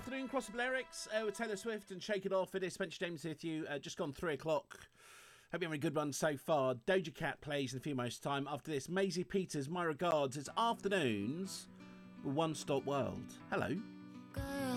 afternoon, Crossable Lyrics with Taylor Swift and Shake It Off. It is Spencer James with you. Just gone 3 o'clock. Hope you're having a good one so far. Doja Cat plays in a few moments' time. After this, Maisie Peters, My Regards. It's Afternoons with One Stop World. Hello.